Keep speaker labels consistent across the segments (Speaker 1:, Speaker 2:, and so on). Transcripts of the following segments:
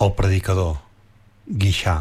Speaker 1: El predicador, Guixà.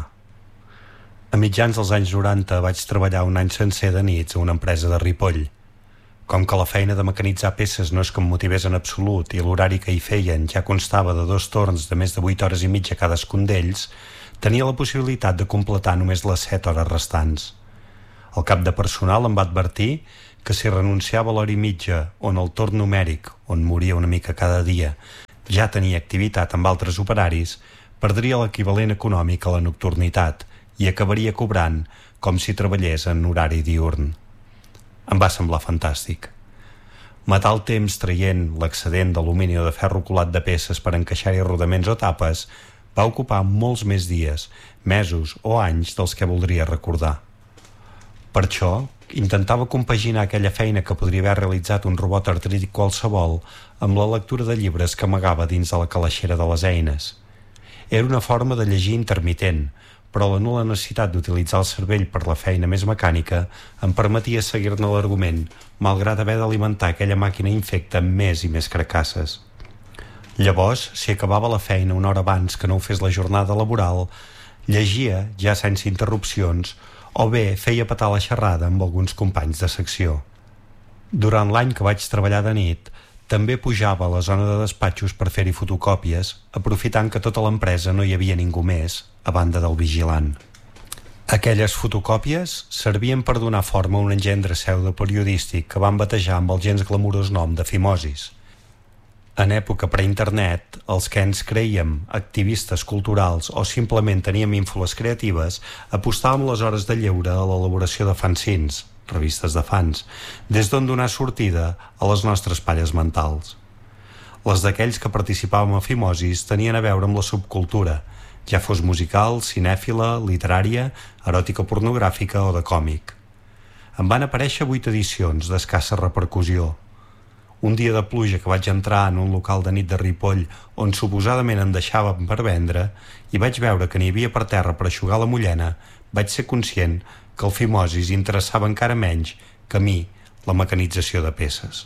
Speaker 1: A mitjans dels anys 90 vaig treballar un any sencer de nits a una empresa de Ripoll. Com que la feina de mecanitzar peces no és que em motivés en absolut i l'horari que hi feien ja constava de 2 torns de més de 8 hores i mitja cadascun d'ells, tenia la possibilitat de completar només les 7 hores restants. El cap de personal em va advertir que si renunciava a l'hora i mitja on el torn numèric, on moria una mica cada dia, ja tenia activitat amb altres operaris, perdria l'equivalent econòmic a la nocturnitat i acabaria cobrant com si treballés en horari diürn. Em va semblar fantàstic. Matar el temps traient l'excedent d'alumini o de ferro colat de peces per encaixar-hi rodaments o tapes va ocupar molts més dies, mesos o anys dels que voldria recordar. Per això, intentava compaginar aquella feina que podria haver realitzat un robot artrític qualsevol amb la lectura de llibres que amagava dins de la calaixera de les eines. Era una forma de llegir intermitent, però la nul·la necessitat d'utilitzar el cervell per la feina més mecànica em permetia seguir-ne l'argument, malgrat haver d'alimentar aquella màquina infecta amb més i més carcasses. Llavors, si acabava la feina una hora abans que no ho fes la jornada laboral, llegia, ja sense interrupcions, o bé feia petar la xerrada amb alguns companys de secció. Durant l'any que vaig treballar de nit, també pujava a la zona de despatxos per fer-hi fotocòpies, aprofitant que tota l'empresa no hi havia ningú més, a banda del vigilant. Aquelles fotocòpies servien per donar forma a un engendre pseudoperiodístic que van batejar amb el gens glamurós nom de Fimosis. En època pre-internet, els que ens creiem activistes culturals o simplement teníem ínfoles creatives, apostàvem les hores de lleure a l'elaboració de fanzins, revistes de fans, des d'on donar sortida a les nostres palles mentals. Les d'aquells que participàvem a Fimosis tenien a veure amb la subcultura, ja fos musical, cinèfila, literària, eròtica pornogràfica o de còmic. En van aparèixer 8 edicions d'escassa repercussió. Un dia de pluja que vaig entrar en un local de nit de Ripoll on suposadament em deixàvem per vendre i vaig veure que n'hi havia per terra per eixugar la mullena, vaig ser conscient que el Fimosis interessava encara menys que a mi la mecanització de peces.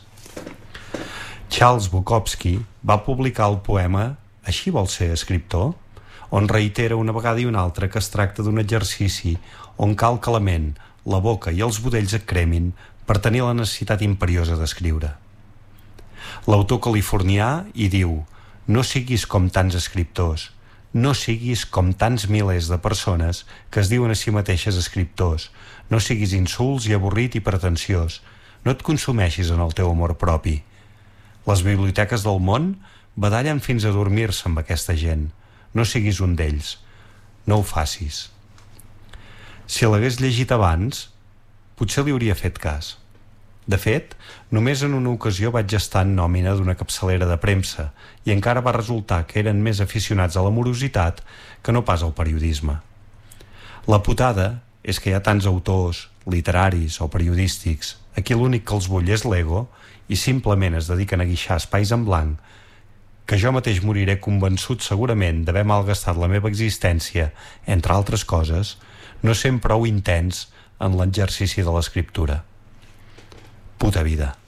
Speaker 1: Charles Bukowski va publicar el poema Així vol ser escriptor?, on reitera una vegada i una altra que es tracta d'un exercici on cal que la ment, la boca i els budells et cremin per tenir la necessitat imperiosa d'escriure. L'autor californià hi diu: no siguis com tants escriptors, no siguis com tants milers de persones que es diuen a si mateixes escriptors, no siguis insults i avorrit i pretensiós, no et consumeixis en el teu amor propi. Les biblioteques del món badallen fins a dormir-se amb aquesta gent. No siguis un d'ells. No ho facis. Si l'hagués llegit abans, potser li hauria fet cas. De fet, només en una ocasió vaig estar en nòmina d'una capçalera de premsa i encara va resultar que eren més aficionats a la morositat que no pas al periodisme. La putada és que hi ha tants autors, literaris o periodístics, a qui l'únic que els bull és l'ego i simplement es dediquen a guixar espais en blanc, que jo mateix moriré convençut segurament d'haver malgastat la meva existència, entre altres coses, no sent prou intens en l'exercici de l'escriptura. Puta vida.